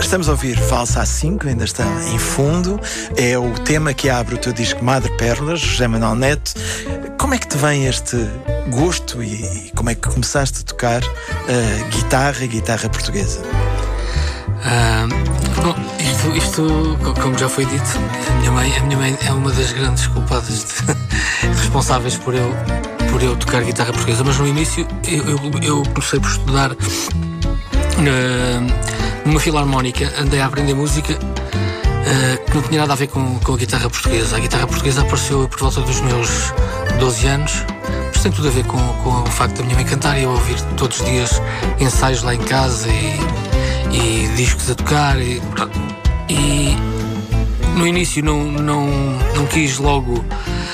Estamos a ouvir Valsa A5, ainda está em fundo. É o tema que abre o teu disco Madre Pérolas, José Manuel Neto. Como é que te vem este gosto e como é que começaste a tocar guitarra portuguesa? Bom, isto, como já foi dito, a minha mãe é uma das grandes culpadas responsáveis por eu tocar guitarra portuguesa, mas no início eu comecei por estudar numa filarmónica, andei a aprender música que não tinha nada a ver com a guitarra portuguesa. A guitarra portuguesa apareceu por volta dos meus 12 anos, mas tem tudo a ver com o facto da minha mãe cantar e eu ouvir todos os dias ensaios lá em casa e discos a tocar e no início não quis logo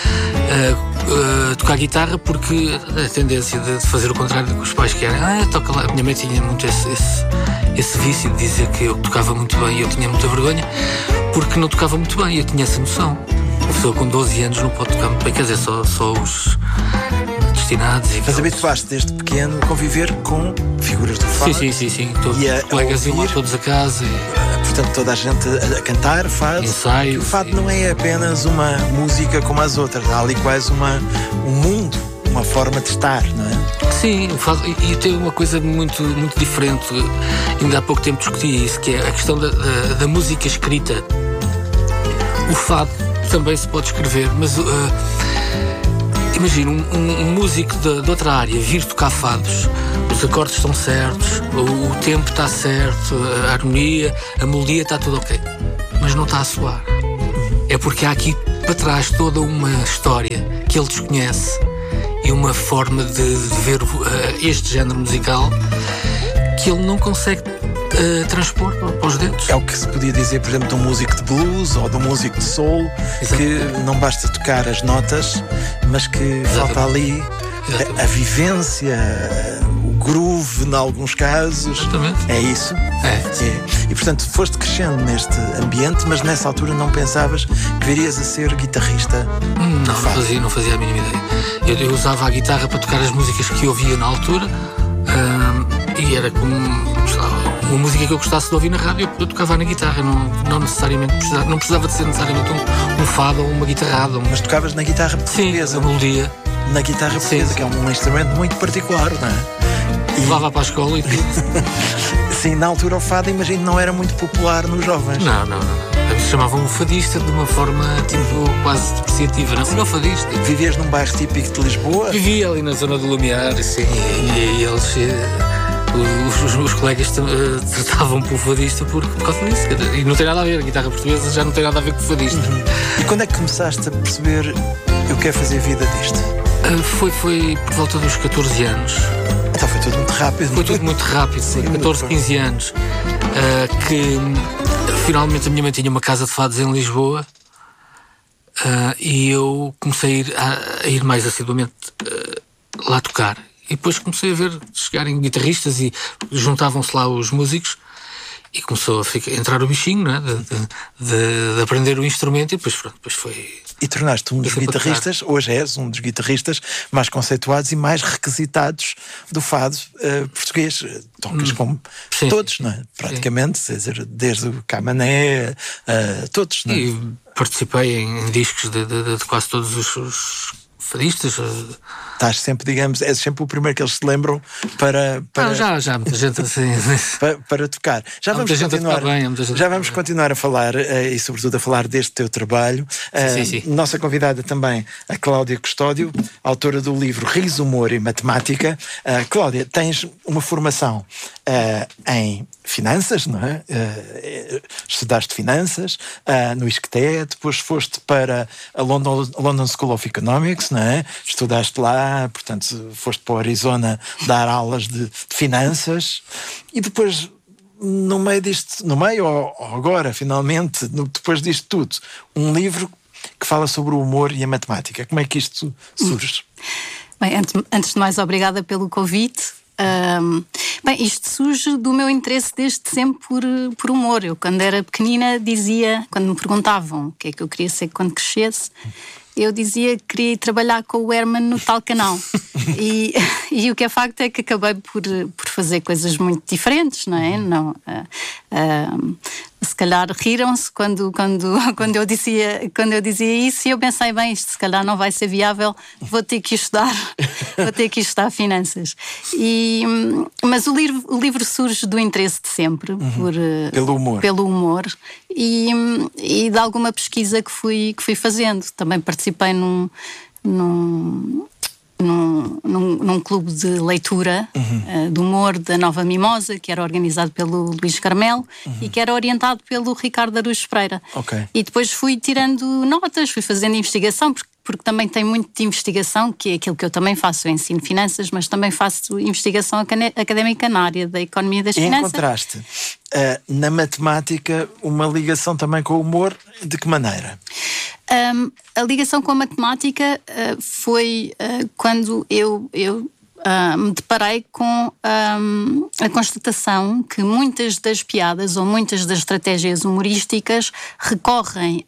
tocar guitarra, porque a tendência de fazer o contrário do que os pais querem. Toca lá. A minha mãe tinha muito esse vício de dizer que eu tocava muito bem e eu tinha muita vergonha porque não tocava muito bem e eu tinha essa noção. Uma pessoa com 12 anos não pode tocar muito bem, quer dizer, só os destinados. Mas habituaste desde pequeno a conviver com figuras do fado? Sim. Todos os colegas iam lá todos a casa. Portanto, toda a gente a cantar fado. Ensaios. O fado não é apenas uma música como as outras. Há ali quase um mundo, uma forma de estar, não é? Sim, o fado, e tem uma coisa muito, muito diferente. Ainda há pouco tempo discuti isso, que é a questão da música escrita. O fado também se pode escrever, mas imagina um músico de outra área vir tocar fados, os acordes estão certos, o tempo está certo, a harmonia, a melodia está tudo ok, mas não está a soar. É porque há aqui para trás toda uma história que ele desconhece e uma forma de ver este género musical que ele não consegue transpor para os dedos. É o que se podia dizer, por exemplo, de um músico de blues ou de um músico de soul. Exato. Que não basta tocar as notas, mas que Exatamente. Falta ali a vivência, o groove, em alguns casos. Exatamente. É isso? É. E portanto foste crescendo neste ambiente, mas nessa altura não pensavas que virias a ser guitarrista? Não fazia a mínima ideia. Eu usava a guitarra para tocar as músicas que eu ouvia na altura, e era como uma música que eu gostasse de ouvir na rádio, eu tocava na guitarra, não necessariamente não precisava de ser necessariamente um fado ou uma guitarrada. Mas tocavas na guitarra portuguesa? Sim, a melodia. Na guitarra portuguesa, que é um instrumento muito particular, não é? Levava para a escola e Sim, na altura o fado, imagino, não era muito popular nos jovens. Não. Se chamavam um fadista de uma forma quase depreciativa, não? Não fadista. Vivias num bairro típico de Lisboa? Vivia ali na zona do Lumiar, sim. E eles... Os colegas tratavam por fadista por causa disso. E não tem nada a ver, a guitarra portuguesa já não tem nada a ver com fadista. E quando é que começaste a perceber eu quero fazer vida disto? Foi por volta dos 14 anos. Então foi tudo muito rápido. Foi tudo muito rápido, sim, 14, 15 anos. Que finalmente a minha mãe tinha uma casa de fados em Lisboa, e eu comecei a ir mais assiduamente lá tocar. E depois comecei a ver chegarem guitarristas e juntavam-se lá os músicos e começou a entrar o bichinho, não é? de aprender o instrumento e depois foi... E tornaste um dos guitarristas, hoje és um dos guitarristas mais conceituados e mais requisitados do fado português. Tocas como sim, todos, não é? Praticamente, desde o Camané, todos, não é? E participei em discos de quase todos os fadistas. Estás sempre, digamos, és sempre o primeiro que eles se lembram para não, já muita gente assim para tocar. Já vamos continuar a falar e sobretudo a falar deste teu trabalho. Sim. Nossa convidada também, a Cláudia Custódio, autora do livro Riso, Humor e Matemática. Cláudia, tens uma formação em finanças, não é? Estudaste finanças no ISCTE, depois foste para a London School of Economics, não é? Estudaste lá, portanto foste para o Arizona dar aulas de finanças e depois no meio ou agora finalmente, depois disto tudo, um livro que fala sobre o humor e a matemática. Como é que isto surge? Bem, antes de mais, obrigada pelo convite. Bem, isto surge do meu interesse desde sempre por humor. Eu, quando era pequenina, quando me perguntavam o que é que eu queria ser quando crescesse, eu dizia que queria ir trabalhar com o Herman no tal canal. E o que é facto é que acabei por fazer coisas muito diferentes, não é? Se calhar riram-se quando eu dizia isso, e eu pensei, bem, isto se calhar não vai ser viável, vou ter que estudar finanças. Mas o livro surge do interesse de sempre, pelo humor e de alguma pesquisa que fui fazendo. Também participei num clube de leitura de humor da Nova Mimosa, que era organizado pelo Luís Carmelo e que era orientado pelo Ricardo Araújo Pereira. E depois fui tirando notas, fui fazendo investigação, porque também tem muito de investigação, que é aquilo que eu também faço. Eu ensino finanças, mas também faço investigação académica na área da economia e das finanças. E encontraste na matemática uma ligação também com o humor? De que maneira? A ligação com a matemática foi quando eu me deparei com a constatação que muitas das piadas ou muitas das estratégias humorísticas recorrem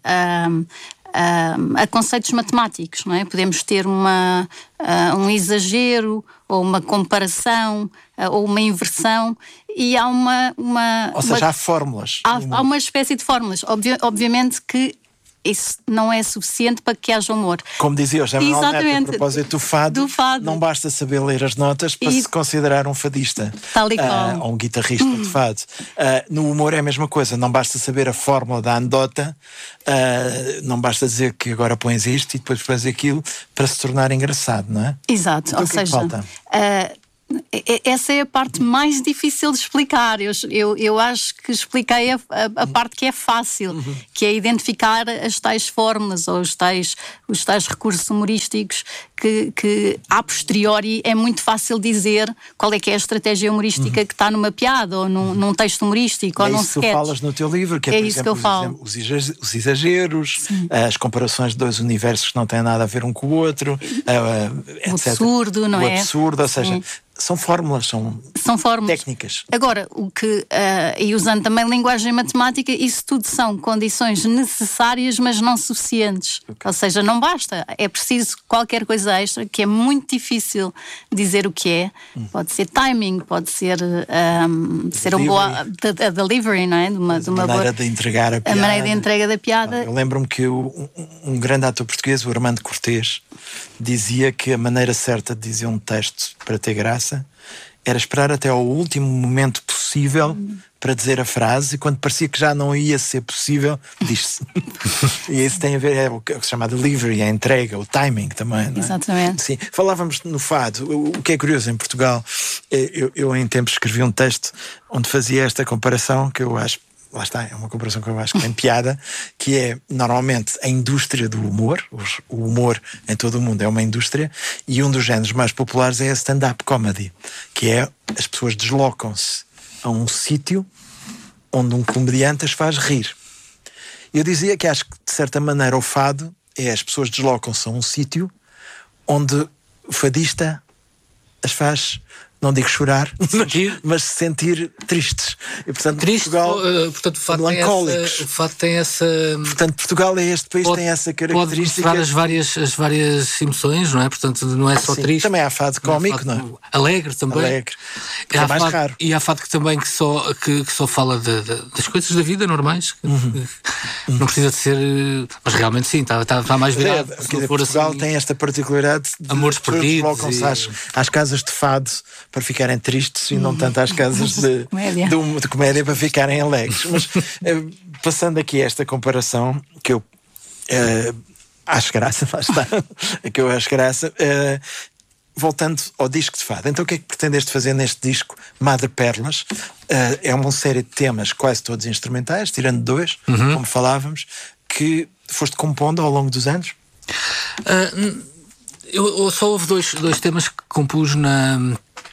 a conceitos matemáticos, não é? Podemos ter um exagero ou uma comparação ou uma inversão, e há ou seja, há fórmulas. Há uma espécie de fórmulas. Obviamente que isso não é suficiente para que haja humor. Como dizia o Jamal Neto, a propósito do fado, não basta saber ler as notas para se considerar um fadista ou um guitarrista de fado. No humor é a mesma coisa, não basta saber a fórmula da anedota, não basta dizer que agora pões isto e depois pões aquilo para se tornar engraçado, não é? Exato, então, ou seja, falta? Essa é a parte mais difícil de explicar. Eu acho que expliquei a parte que é fácil, que é identificar as tais fórmulas ou os tais recursos humorísticos que a posteriori é muito fácil dizer qual é que é a estratégia humorística que está numa piada ou num texto humorístico ou num sketch. É isso que tu falas no teu livro, que é por exemplo, os exageros, as comparações de dois universos que não têm nada a ver um com o outro, o absurdo, não é? O absurdo, ou seja, são fórmulas, são técnicas. Agora, e usando também linguagem matemática, isso tudo são condições necessárias, mas não suficientes. Ou seja, não basta. É preciso qualquer coisa extra, que é muito difícil dizer o que é. Pode ser timing, pode ser a delivery, não é? A maneira de entregar a piada. A maneira de entrega da piada. Eu lembro-me que um grande ator português, o Armando Cortês, dizia que a maneira certa de dizer um texto para ter graça era esperar até ao último momento possível para dizer a frase, e quando parecia que já não ia ser possível, diz-se. E isso tem a ver, é o que se chama delivery, a entrega, o timing também, não é? Exatamente. Sim. Falávamos no fado. O que é curioso em Portugal, eu em tempos escrevi um texto onde fazia esta comparação, que eu acho, lá está, é uma comparação que eu acho que tem piada, que é, normalmente, a indústria do humor. O humor em todo o mundo é uma indústria, e um dos géneros mais populares é a stand-up comedy, que é, as pessoas deslocam-se a um sítio onde um comediante as faz rir. Eu dizia que acho que, de certa maneira, o fado é as pessoas deslocam-se a um sítio onde o fadista as faz, não digo chorar, mas se sentir tristes. E, portanto, triste, Portugal, portanto, melancólicos. O fato tem essa... Portanto, Portugal é este país, tem essa característica. Pode mostrar as várias emoções, não é? Portanto, não é só triste. Também há fado cómico, não é? Alegre também. Alegre. É mais raro. E há fado que só fala das coisas da vida normais. Não precisa de ser... Mas realmente sim, está mais virado. Portugal tem esta particularidade de amores perdidos. Deslocam-se às casas de fado para ficarem tristes e não tanto às casas de comédia para ficarem alegres. Mas passando aqui esta comparação, que eu acho graça, lá está, que eu acho graça, voltando ao disco de fado. Então o que é que pretendeste fazer neste disco, Madre Perlas? É uma série de temas quase todos instrumentais, tirando dois, como falávamos, que foste compondo ao longo dos anos? Eu só houve dois temas que compus na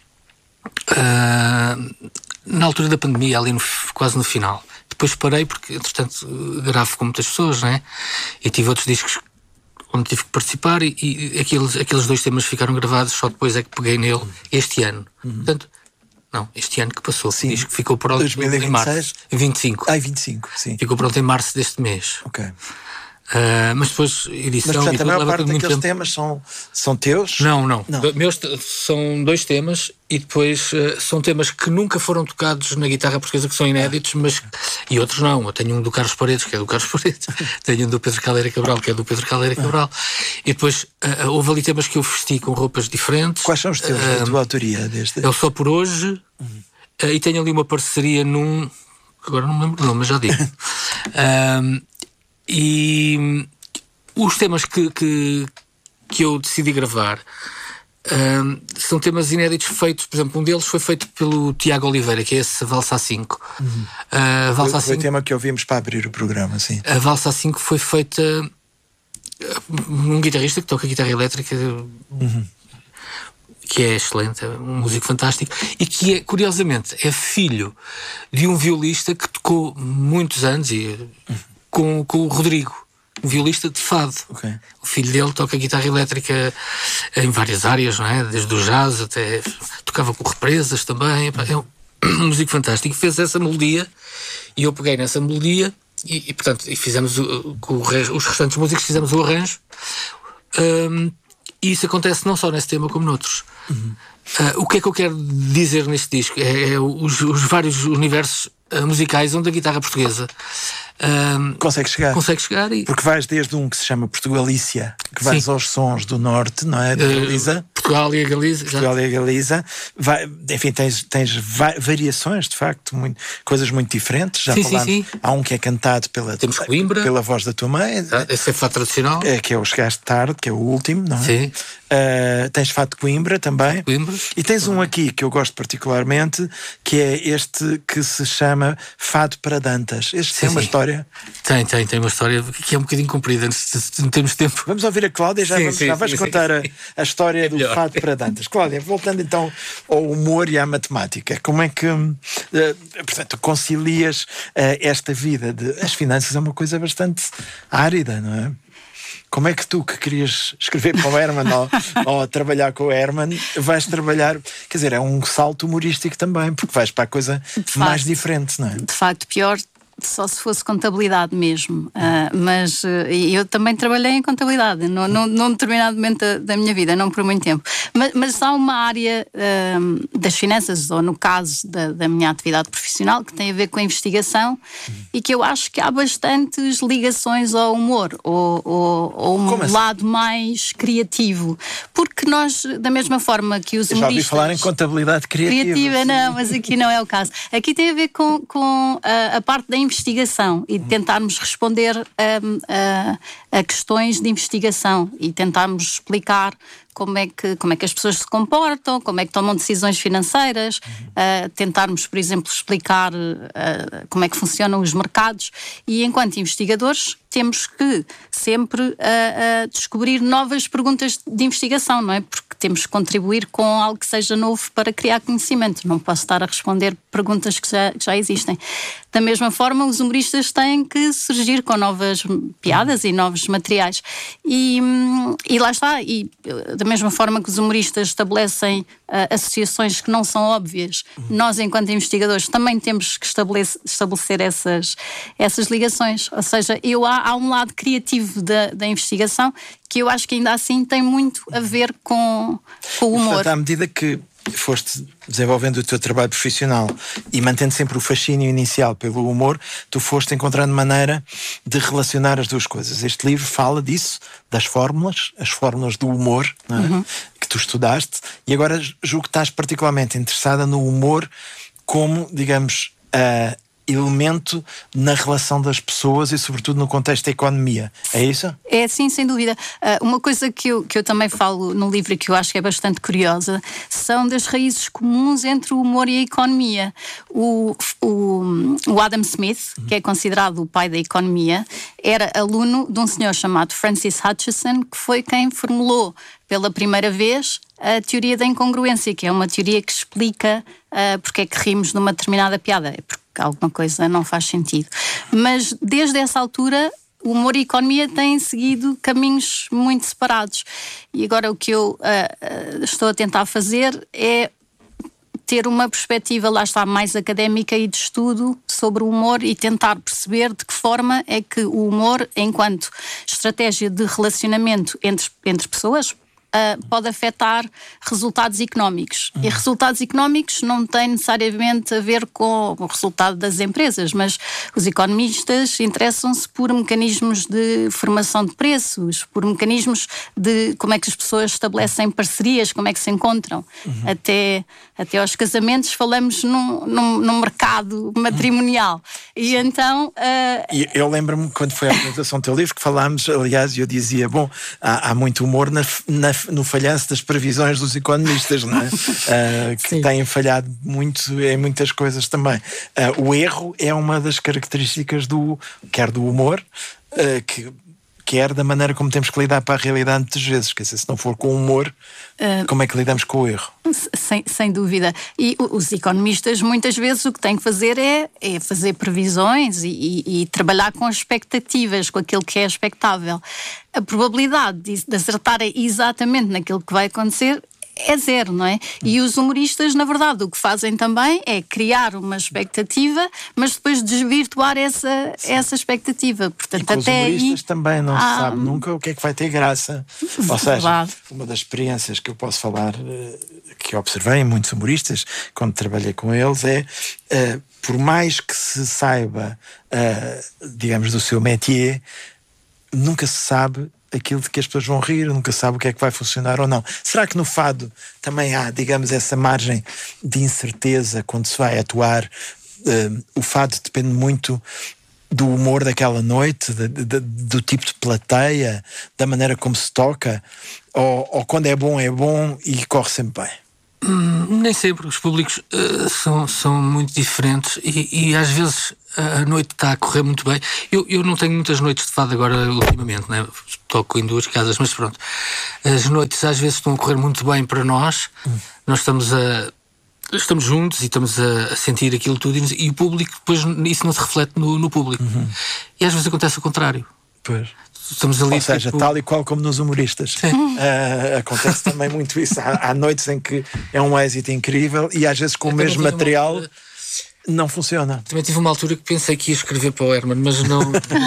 altura da pandemia, ali quase no final. Depois parei porque, entretanto, gravo com muitas pessoas, não é? E tive outros discos onde tive que participar e aqueles dois temas ficaram gravados, só depois é que peguei nele este ano. Portanto, não, este ano que passou. Sim. O disco ficou pronto 2026? em março. 25. Em 25, sim. Ficou pronto em março deste mês. Ok. Mas depois edição... Mas, portanto, a maior parte muito daqueles tempo. temas são teus? Não. Meus são 2 temas e depois são temas que nunca foram tocados na guitarra portuguesa, que são inéditos, e outros não. Eu tenho um do Carlos Paredes, que é do Carlos Paredes. Tenho um do Pedro Caldeira Cabral, que é do Pedro Caldeira Cabral. E depois houve ali temas que eu vesti com roupas diferentes. Quais são os teus, a tua autoria deste? É o Só Por Hoje. E tenho ali uma parceria num... Agora não me lembro o nome, mas já digo. E os temas que eu decidi gravar são temas inéditos feitos, por exemplo, um deles foi feito pelo Tiago Oliveira, que é esse Valsa A5. Foi o tema que ouvimos para abrir o programa, sim. A Valsa A5 foi feita um guitarrista que toca guitarra elétrica, que é excelente, é um músico fantástico, e que, é, curiosamente, é filho de um violista que tocou muitos anos com o Rodrigo, um violista de fado. Okay. O filho dele toca guitarra elétrica em várias áreas, não é? Desde o jazz até... tocava com represas também. É um músico fantástico. Fez essa melodia e eu peguei nessa melodia e portanto, fizemos com os restantes músicos fizemos o arranjo. E isso acontece não só nesse tema como noutros. O que é que eu quero dizer neste disco? É os vários universos musicais onde a guitarra portuguesa consegue chegar e... Porque vais desde um que se chama Portugalícia, que vais Sim. aos sons do norte, não é? De Galiza. Portugal e a Galiza. Enfim, tens variações, de facto, coisas muito diferentes. Já falámos. Sim. Há um que é cantado Temos Coimbra, pela voz da tua mãe. Esse é fado tradicional. Que é o Chegaste Tarde, que é o último, não é? Sim. Tens Fado de Coimbra também. E tens um aqui que eu gosto particularmente, que é este que se chama Fado para Dantas. Este tem uma história. Tem uma história que é um bocadinho comprida, não temos tempo. Vamos ouvir a Cláudia, já vais contar a história do Fado para Dantas. Cláudia, voltando então ao humor e à matemática, como é que portanto, concilias esta vida as finanças é uma coisa bastante árida, não é? Como é que tu, que querias escrever para o Herman ou trabalhar com o Herman, vais trabalhar, quer dizer, é um salto humorístico também, porque vais para a coisa mais diferente, não é? De facto, pior só se fosse contabilidade mesmo, mas eu também trabalhei em contabilidade num determinado momento da minha vida, não por muito tempo, mas há uma área das finanças, ou no caso da minha atividade profissional, que tem a ver com a investigação e que eu acho que há bastantes ligações ao humor ou um lado mais criativo, porque nós, da mesma forma que os humoristas... Já ouvi falar em contabilidade criativa. Não, mas aqui não é o caso. Aqui tem a ver com a parte da investigação e de tentarmos responder a questões de investigação e tentarmos explicar como é que as pessoas se comportam, como é que tomam decisões financeiras, tentarmos, por exemplo, explicar como é que funcionam os mercados e, enquanto investigadores, temos que sempre descobrir novas perguntas de investigação, não é? Porque temos que contribuir com algo que seja novo para criar conhecimento. Não posso estar a responder perguntas que já existem. Da mesma forma, os humoristas têm que surgir com novas piadas e novos materiais. E lá está. E da mesma forma que os humoristas estabelecem associações que não são óbvias, nós, enquanto investigadores, também temos que estabelecer essas ligações. Ou seja, há um lado criativo da investigação que eu acho que ainda assim tem muito a ver com o humor. Portanto, à medida que foste desenvolvendo o teu trabalho profissional e mantendo sempre o fascínio inicial pelo humor, tu foste encontrando maneira de relacionar as duas coisas. Este livro fala disso, das fórmulas, as fórmulas do humor, não é? Que tu estudaste, e agora julgo que estás particularmente interessada no humor como, digamos, elemento na relação das pessoas e sobretudo no contexto da economia. É isso? É, sim, sem dúvida. Uma coisa que eu também falo no livro e que eu acho que é bastante curiosa são das raízes comuns entre o humor e a economia. O Adam Smith, que é considerado o pai da economia, era aluno de um senhor chamado Francis Hutcheson, que foi quem formulou pela primeira vez a teoria da incongruência, que é uma teoria que explica porque é que rimos numa determinada piada. É porque alguma coisa não faz sentido. Mas desde essa altura o humor e a economia têm seguido caminhos muito separados. E agora o que eu estou a tentar fazer é ter uma perspectiva, lá está, mais académica e de estudo sobre o humor e tentar perceber de que forma é que o humor, enquanto estratégia de relacionamento entre pessoas, pode afetar resultados económicos. E resultados económicos não têm necessariamente a ver com o resultado das empresas, mas os economistas interessam-se por mecanismos de formação de preços, por mecanismos de como é que as pessoas estabelecem parcerias, como é que se encontram. Até aos casamentos falamos num mercado matrimonial. E então... E eu lembro-me quando foi a apresentação do teu livro que falámos, aliás, eu dizia, bom, há muito humor no falhanço das previsões dos economistas, não é? Que têm falhado muito em muitas coisas também. O erro é uma das características quer do humor, quer da maneira como temos que lidar para a realidade muitas vezes. Quer dizer, se não for com humor, como é que lidamos com o erro? Sem dúvida. E os economistas muitas vezes o que têm que fazer é fazer previsões e trabalhar com as expectativas, com aquilo que é expectável. A probabilidade de acertarem exatamente naquilo que vai acontecer é zero, não é? E os humoristas, na verdade, o que fazem também é criar uma expectativa, mas depois desvirtuar essa expectativa. Portanto, e com até os humoristas aí, também não se sabe nunca o que é que vai ter graça. Ou seja, uma das experiências que eu posso falar, que observei em muitos humoristas, quando trabalhei com eles, por mais que se saiba, digamos, do seu métier, nunca se sabe aquilo de que as pessoas vão rir, nunca se sabe o que é que vai funcionar ou não. Será que no fado também há, digamos, essa margem de incerteza quando se vai atuar? O fado depende muito do humor daquela noite, do tipo de plateia, da maneira como se toca, ou quando é bom e corre sempre bem? Nem sempre. Os públicos são muito diferentes e às vezes a noite está a correr muito bem. Eu não tenho muitas noites de fado agora ultimamente, né? Toco em 2 casas, mas pronto. As noites às vezes estão a correr muito bem para nós. Nós estamos juntos e estamos a sentir aquilo tudo e o público, depois isso não se reflete no público. E às vezes acontece o contrário. Pois. Estamos ali, ou seja, tal e qual como nos humoristas. Acontece também muito isso. Há noites em que é um êxito incrível e às vezes com o mesmo material não funciona. Também tive uma altura que pensei que ia escrever para o Herman, mas não,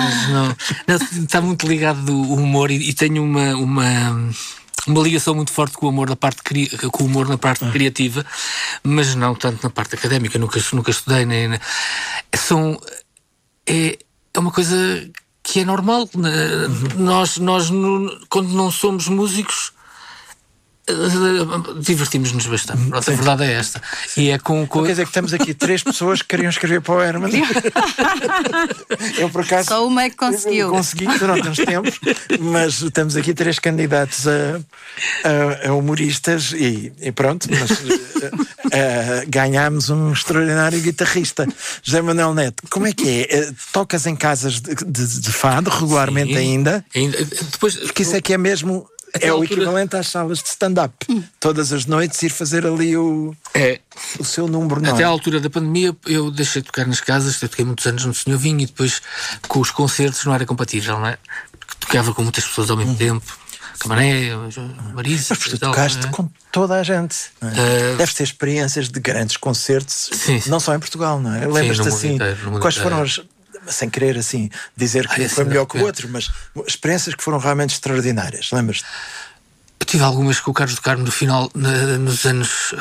está muito ligado o humor e tenho uma ligação muito forte com o humor na parte criativa, mas não tanto na parte académica. Nunca estudei é uma coisa que é normal. Nós quando não somos músicos, divertimos-nos bastante. Pronto, a verdade é esta. E é com... Quer dizer que estamos aqui 3 pessoas que queriam escrever para o Herman. Eu, por acaso, só uma é que conseguiu. Consegui durante uns tempos, mas estamos aqui 3 candidatos a humoristas e pronto, mas ganhámos um extraordinário guitarrista. José Manuel Neto, como é que é? Tocas em casas de fado regularmente? Sim, ainda? Depois, porque isso é que é mesmo... É o equivalente às salas de stand-up. Todas as noites ir fazer ali o seu número. Até à altura da pandemia eu deixei de tocar nas casas. Eu toquei muitos anos no Senhor Vinho e depois com os concertos não era compatível, não é? Porque tocava com muitas pessoas ao mesmo tempo. Camané, Marisa. Mas tu tocaste com toda a gente, não é? Deves ter experiências de grandes concertos. Sim. Não só em Portugal, não é? Lembras-te assim, quais foram as... Sem querer assim dizer que foi melhor que o outro, mas experiências que foram realmente extraordinárias, lembras-te? Eu tive algumas com o Carlos do Carmo no final, nos anos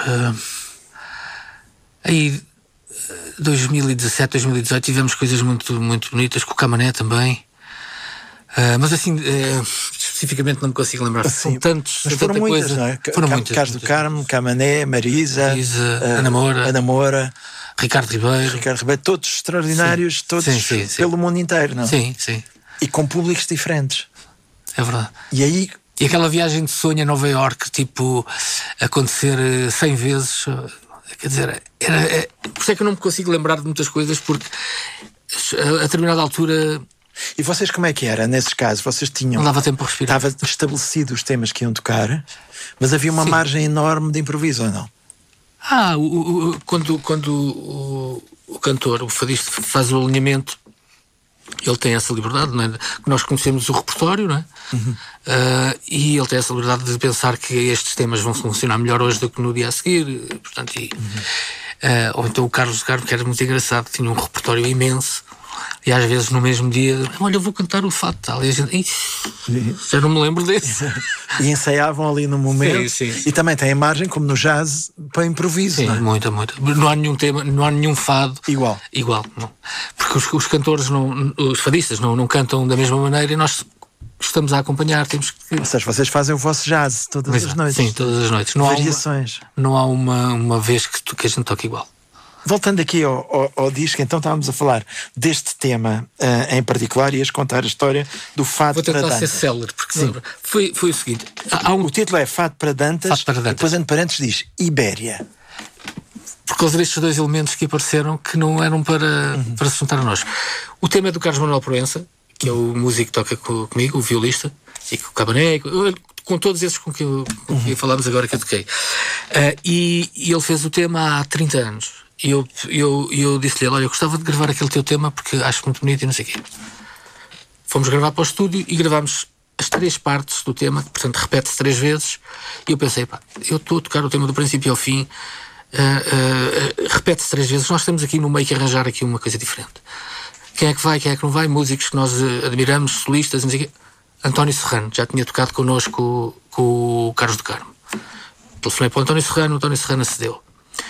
2017, 2018 tivemos coisas muito, muito bonitas, com o Camané também, mas assim especificamente não me consigo lembrar. Assim, são tantos, mas foram muitas, coisa. Não é? Foram muitas. Carlos do Carmo, Camané, Marisa, Ana Moura, Ricardo Ribeiro, todos extraordinários, todos sim. pelo mundo inteiro, não? Sim. E com públicos diferentes. É verdade. E aquela viagem de sonho a Nova Iorque, tipo, acontecer 100 vezes, quer dizer, por isso é que eu não me consigo lembrar de muitas coisas, porque a determinada altura... E vocês como é que era, nesses casos? Vocês tinham... Não dava tempo para respirar. Estava estabelecido os temas que iam tocar, mas havia uma margem enorme de improviso, ou não? Quando o cantor, o fadista, faz o alinhamento, ele tem essa liberdade, não é? Nós conhecemos o repertório, não é? E ele tem essa liberdade de pensar que estes temas vão funcionar melhor hoje do que no dia a seguir, portanto, ou então o Carlos do Carmo, que era muito engraçado, tinha um repertório imenso, e às vezes no mesmo dia, olha, eu vou cantar o fado tal, e a gente, já não me lembro desse. E ensaiavam ali no momento. Sim. E também tem a margem, como no jazz, para improviso. Sim, não é? muita. Não há nenhum tema, não há nenhum fado Igual, não. Porque os cantores, os fadistas não cantam da mesma maneira, e nós estamos a acompanhar, temos que... Ou seja, vocês fazem o vosso jazz todas as noites. Sim, todas as noites. Variações. Não há uma vez que a gente toque igual. Voltando aqui ao disco, então estávamos a falar deste tema em particular, e ias contar a história do Fado para Dantas. Vou tentar ser célere, porque sempre foi o seguinte. O título é Fado para Dantas, e depois entre parênteses diz Ibéria. Por causa destes dois elementos que apareceram, que não eram para se juntar a nós. O tema é do Carlos Manuel Proença, que é o músico que toca comigo, o violista, e com o Cabané, com todos esses com que falámos agora, que eu toquei. E ele fez o tema há 30 anos. E eu disse-lhe, olha, eu gostava de gravar aquele teu tema porque acho muito bonito e não sei o quê. Fomos gravar para o estúdio e gravámos as 3 partes do tema, que portanto repete-se 3 vezes, e eu pensei, eu estou a tocar o tema do princípio ao fim, repete-se 3 vezes, nós temos aqui no meio que arranjar aqui uma coisa diferente. Quem é que vai, quem é que não vai? Músicos que nós admiramos, solistas, não sei o quê. António Serrano, já tinha tocado connosco com o Carlos do Carmo. Telefonei para o António Serrano acedeu.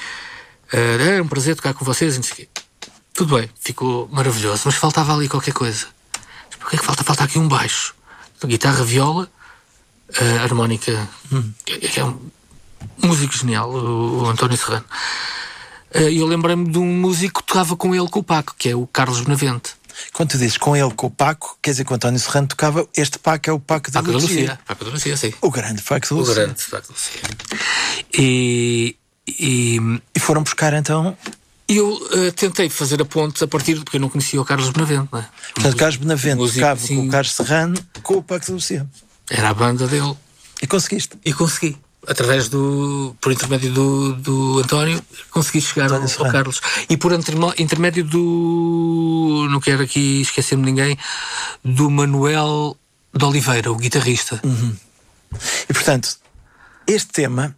Era um prazer tocar com vocês, não sei o quê. Tudo bem, ficou maravilhoso, mas faltava ali qualquer coisa. O que é que falta? Falta aqui um baixo. Guitarra, viola, harmónica, que é um músico genial, o António Serrano. E eu lembrei-me de um músico que tocava com ele, com o Paco, que é o Carlos Benavente. Quando tu dizes com ele, com o Paco, quer dizer que o António Serrano tocava, este Paco é o Paco da Lucia. Paco da Lucia, sim. O grande Paco da Lucia. O grande Paco da Lucia. E foram buscar então... Eu tentei fazer a ponte a partir de... porque eu não conhecia o Carlos Benavente, não é? Portanto, Carlos Benavente tocava com o Carlos Serrano, com o Paco da Lucia. Era a banda dele. E conseguiste? E consegui. Através por intermédio do António, consegui chegar ao Carlos. E por intermédio do... não quero aqui esquecer-me de ninguém, do Manuel de Oliveira, o guitarrista. E portanto... Este tema